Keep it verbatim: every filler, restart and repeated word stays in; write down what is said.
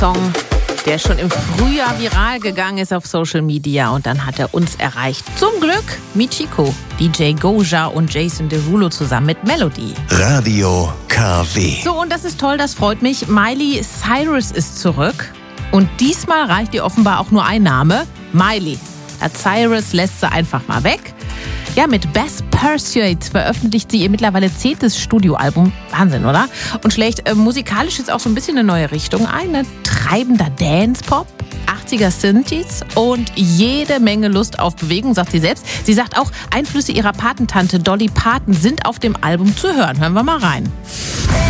Song, der schon im Frühjahr viral gegangen ist auf Social Media und dann hat er uns erreicht. Zum Glück Michiko, D J Goja und Jason Derulo zusammen mit Melody. Radio K W. So, und das ist toll, das freut mich. Miley Cyrus ist zurück und diesmal reicht ihr offenbar auch nur ein Name, Miley. Der Cyrus lässt sie einfach mal weg. Ja, mit Best Pursuit veröffentlicht sie ihr mittlerweile zehntes Studioalbum. Wahnsinn, oder? Und schlägt äh, musikalisch jetzt auch so ein bisschen eine neue Richtung ein. Ne? Treibender Dance-Pop, achtziger Synthes und jede Menge Lust auf Bewegung, sagt sie selbst. Sie sagt auch, Einflüsse ihrer Patentante Dolly Parton sind auf dem Album zu hören. Hören wir mal rein.